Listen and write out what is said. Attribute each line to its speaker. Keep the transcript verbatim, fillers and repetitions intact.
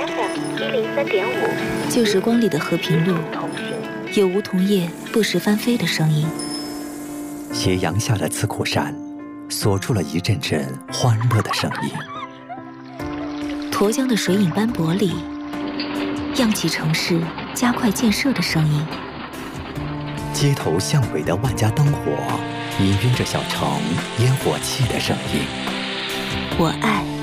Speaker 1: F M 一零三点五，
Speaker 2: 旧时光里的和平路，有梧桐叶不时翻飞的声音。
Speaker 3: 斜阳下的刺库山，锁住了一阵阵欢乐的声音。
Speaker 2: 沱江的水影斑驳里，漾起城市加快建设的声音。
Speaker 3: 街头巷尾的万家灯火，氤氲着小城烟火气的声音。
Speaker 2: 我爱